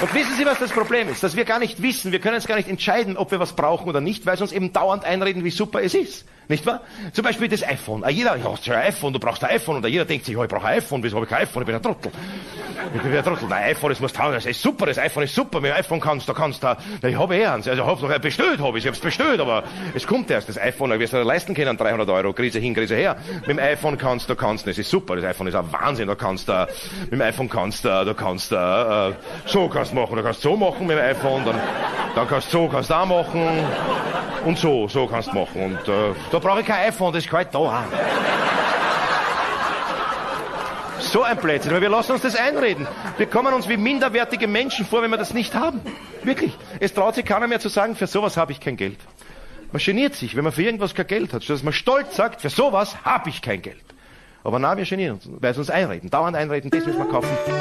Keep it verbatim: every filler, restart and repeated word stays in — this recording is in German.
Und wissen Sie, was das Problem ist? Dass wir gar nicht wissen, wir können es gar nicht entscheiden, ob wir was brauchen oder nicht, weil sie uns eben dauernd einreden, wie super es ist. Nicht wahr? Zum Beispiel das iPhone. Jeder, ja, hast ja ein iPhone, du brauchst ein iPhone. Und jeder denkt sich, oh, ich brauche ein iPhone, wieso habe ich kein iPhone? Ich bin ein Trottel. Ich bin ein Trottel. Nein, iPhone, das musst du haben, das ist super, das iPhone ist super. Mit dem iPhone kannst du, kannst du, na, ich habe eh eins. Also, ich hab's noch bestellt, habe ich, ich hab's bestellt, aber es kommt erst, das iPhone, ich wirst du leisten können, dreihundert Euro, Krise hin, Krise her. Mit dem iPhone kannst du, kannst du, das ist super, das iPhone ist ein Wahnsinn, da kannst du, mit dem iPhone kannst du, du kannst, äh, so kannst du machen, du kannst so machen mit dem iPhone, dann, dann kannst du so, kannst du auch machen, und so, so kannst du machen. Und, äh, da brauche ich kein iPhone, das ist kalt da auch. So ein Blödsinn, weil wir lassen uns das einreden. Wir kommen uns wie minderwertige Menschen vor, wenn wir das nicht haben. Wirklich. Es traut sich keiner mehr zu sagen, für sowas habe ich kein Geld. Man geniert sich, wenn man für irgendwas kein Geld hat, statt dass man stolz sagt, für sowas habe ich kein Geld. Aber nein, wir genieren uns, weil sie uns einreden, dauernd einreden, das müssen wir kaufen.